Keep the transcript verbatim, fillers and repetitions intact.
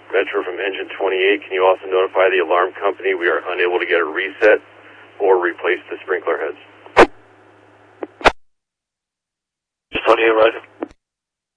Metro from engine twenty-eight. Can you also notify the alarm company we are unable to get a reset or replace the sprinkler heads? twenty-eight, Roger.